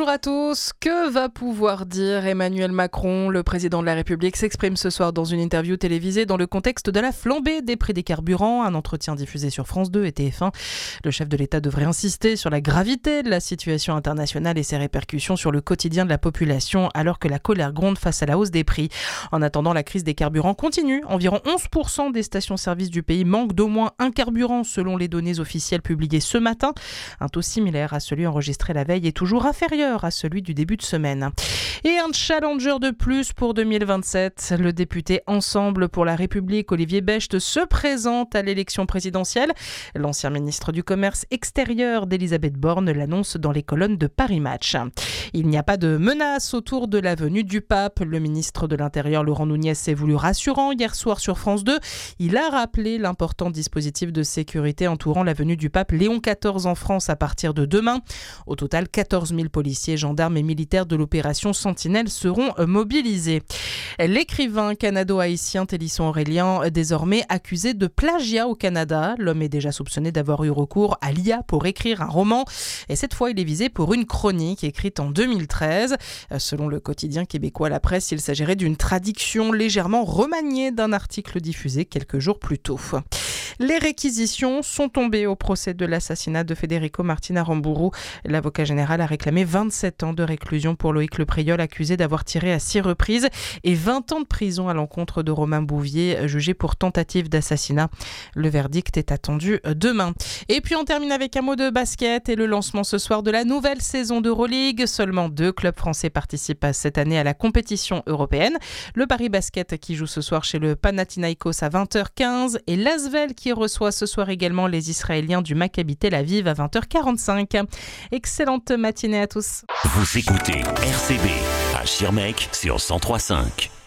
Bonjour à tous. Que va pouvoir dire Emmanuel Macron? Le président de la République s'exprime ce soir dans une interview télévisée dans le contexte de la flambée des prix des carburants. Un entretien diffusé sur France 2 et TF1. Le chef de l'État devrait insister sur la gravité de la situation internationale et ses répercussions sur le quotidien de la population alors que la colère gronde face à la hausse des prix. En attendant, la crise des carburants continue. Environ 11% des stations-service du pays manquent d'au moins un carburant selon les données officielles publiées ce matin. Un taux similaire à celui enregistré la veille est toujours inférieur à celui du début de semaine. Et un challenger de plus pour 2027. Le député Ensemble pour la République, Olivier Becht, se présente à l'élection présidentielle. L'ancien ministre du Commerce extérieur d'Elisabeth Borne l'annonce dans les colonnes de Paris Match. Il n'y a pas de menace autour de la venue du pape. Le ministre de l'Intérieur, Laurent Nunez, s'est voulu rassurant hier soir sur France 2. Il a rappelé l'important dispositif de sécurité entourant la venue du pape Léon XIV en France à partir de demain. Au total, 14 000 policiers, gendarmes et militaires de l'opération Sentinelle seront mobilisés. L'écrivain canado-haïtien Télisson Aurélien, désormais accusé de plagiat au Canada. L'homme est déjà soupçonné d'avoir eu recours à l'IA pour écrire un roman. Et cette fois, il est visé pour une chronique écrite en 2013. Selon le quotidien québécois La Presse, il s'agirait d'une traduction légèrement remaniée d'un article diffusé quelques jours plus tôt. Les réquisitions sont tombées au procès de l'assassinat de Federico Martin Aramburu. L'avocat général a réclamé 27 ans de réclusion pour Loïc Lepriol, accusé d'avoir tiré à 6 reprises, et 20 ans de prison à l'encontre de Romain Bouvier, jugé pour tentative d'assassinat. Le verdict est attendu demain. Et puis on termine avec un mot de basket et le lancement ce soir de la nouvelle saison d'Euroleague. Seulement 2 clubs français participent cette année à la compétition européenne. Le Paris Basket qui joue ce soir chez le Panathinaikos à 20h15 et l'Asvel qui reçoit ce soir également les Israéliens du Maccabi Tel Aviv à 20h45. Excellente matinée à tous. Vous écoutez RCB à Schirmeck sur 103.5.